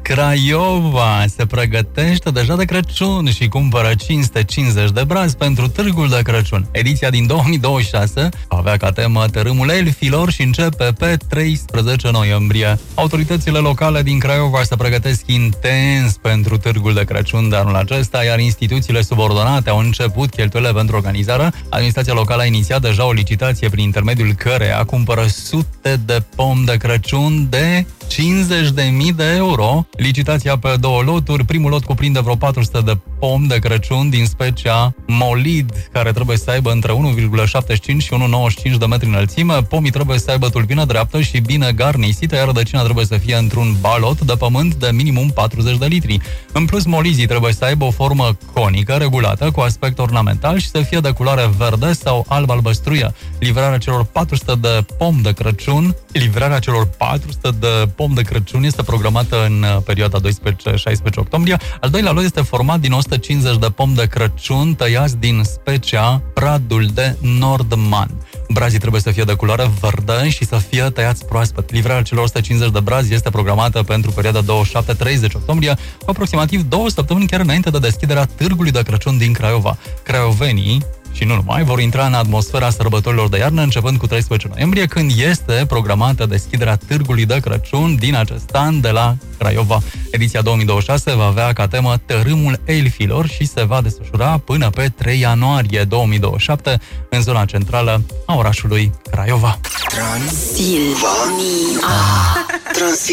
Craiova se pregătește deja de Crăciun și cumpără 550 de brazi pentru Târgul de Crăciun. Ediția din 2026 va avea ca temă Tărâmul Elfilor și începe pe 13 noiembrie. Autoritățile locale din Craiova se pregătesc intens pentru Târgul de Crăciun de anul acesta, iar instituțiile subordonate au început cheltuielile pentru organizare. Administrația locală a inițiat deja o licitație prin intermediul căreia cumpără sute de pomi de Crăciun de 50.000 de euro. Licitația pe 2 loturi. Primul lot cuprinde vreo 400 de pomi de Crăciun din specia Molid, care trebuie să aibă între 1,75 și 1,95 de metri înălțime. Pomii trebuie să aibă tulpină dreaptă și bine garnisită, iar rădăcina trebuie să fie într-un balot de pământ de minimum 40 de litri. În plus, molizii trebuie să aibă o formă conică, regulată, cu aspect ornamental și să fie de culoare verde sau alb-albăstruie. Livrarea celor 400 de pomi de Crăciun este programată în perioada 12-16 octombrie. Al doilea lot este format din 150 de pomi de Crăciun tăiați din specia Pradul de Nordman. Brazii trebuie să fie de culoare verde și să fie tăiați proaspăt. Livrarea celor 150 de brazi este programată pentru perioada 27-30 octombrie, cu aproximativ 2 săptămâni chiar înainte de deschiderea Târgului de Crăciun din Craiova. Craiovenii și nu numai, vor intra în atmosfera sărbătorilor de iarnă începând cu 13 noiembrie, când este programată deschiderea Târgului de Crăciun din acest an de la Craiova. Ediția 2026 va avea ca temă Tărâmul Elfilor și se va desfășura până pe 3 ianuarie 2027 în zona centrală a orașului Craiova. Transilvania.